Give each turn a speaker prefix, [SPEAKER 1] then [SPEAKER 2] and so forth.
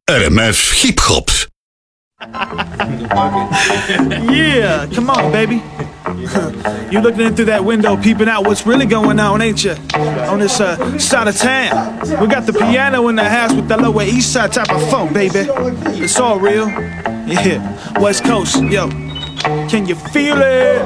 [SPEAKER 1] RMF Hip Hop.
[SPEAKER 2] Yeah, come on, baby. You looking in through that window, peeping out what's really going on, ain't you? On this side of town, we got the piano in the house with that Lower East Side type of funk, baby. It's all real. Yeah, West Coast, yo. Can you feel it?